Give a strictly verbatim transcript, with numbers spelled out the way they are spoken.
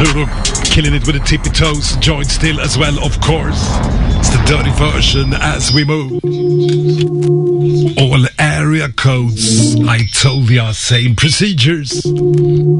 Lulu killing it with the tippy toes, joint still as well, of course. It's the dirty version as we move. All area codes, I told ya, same procedures.